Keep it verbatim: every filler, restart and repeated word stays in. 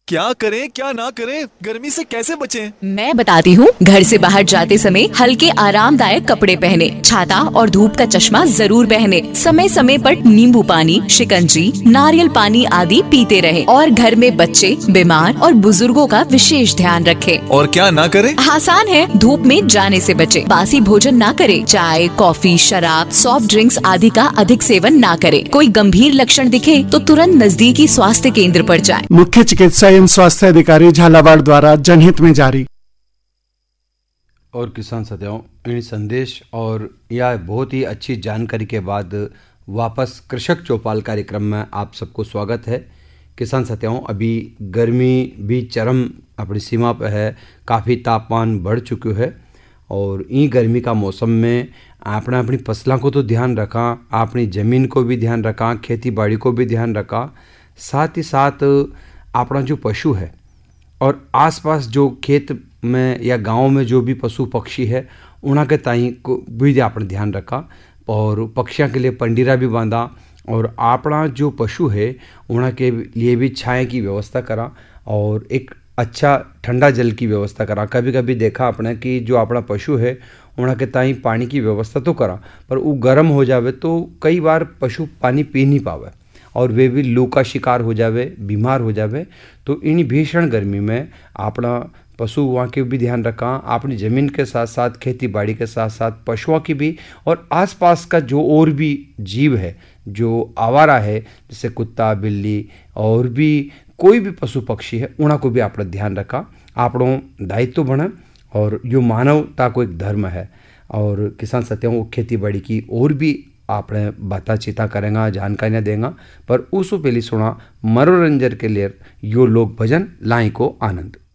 क्या करें क्या ना करें, गर्मी से कैसे बचें? मैं बताती हूँ। घर से बाहर जाते समय हल्के आरामदायक कपड़े पहने, छाता और धूप का चश्मा जरूर पहने, समय समय पर नींबू पानी, शिकंजी, नारियल पानी आदि पीते रहे और घर में बच्चे, बीमार और बुजुर्गों का विशेष ध्यान रखें। और क्या ना करें? आसान है, धूप में जाने से बचे, बासी भोजन ना करे, चाय, कॉफी, शराब, सॉफ्ट ड्रिंक्स आदि का अधिक सेवन ना करे। कोई गंभीर लक्षण दिखे तो तुरंत नजदीकी स्वास्थ्य केंद्र पर जाए। मुख्य चिकित्सा एवं स्वास्थ्य अधिकारी झालावाड़ द्वारा जनहित में जारी। और किसान साथियों, इन संदेश और यह बहुत ही अच्छी जानकारी के बाद वापस कृषक चौपाल कार्यक्रम में आप सबको स्वागत है। किसान साथियों, अभी गर्मी भी चरम अपनी सीमा पर है, काफ़ी तापमान बढ़ चुका है और इन गर्मी का मौसम में आपने अपनी फसलों को तो ध्यान रखा, अपनी ज़मीन को भी ध्यान रखा, खेती बाड़ी को भी ध्यान रखा, साथ ही साथ अपना जो पशु है और आसपास जो खेत में या गांव में जो भी पशु पक्षी है उनके ताई को भी आपने ध्यान रखा और पक्षियों के लिए पंडीरा भी बांधा और अपना जो पशु है उनके लिए भी छाया की व्यवस्था करा और एक अच्छा ठंडा जल की व्यवस्था करा। कभी कभी देखा आपने कि जो अपना पशु है उनके ताई पानी की व्यवस्था तो करा, पर वो गर्म हो जावे तो कई बार पशु पानी पी नहीं पावे और वे भी लू का शिकार हो जावे, बीमार हो जावे। तो इन भीषण गर्मी में अपना पशु वहाँ के भी ध्यान रखा, अपनी ज़मीन के साथ साथ खेती बाड़ी के साथ साथ पशुओं की भी और आसपास का जो और भी जीव है जो आवारा है, जैसे कुत्ता, बिल्ली और भी कोई भी पशु पक्षी है उनको भी आपने ध्यान रखा। आपनों दायित्व बना और यो मानवता को एक धर्म है। और किसान साथियों को खेती बाड़ी की और भी आपने बाता चीता करेंगे, जानकारियाँ देंगे, पर उससे पहले सुना मनोरंजन के लिए यो लोक भजन लाई को आनंद।